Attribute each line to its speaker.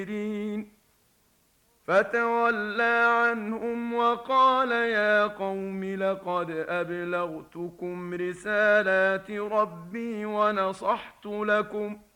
Speaker 1: فتولى عنهم وقال يا قوم لقد أبلغتكم رسالات ربي ونصحت لكم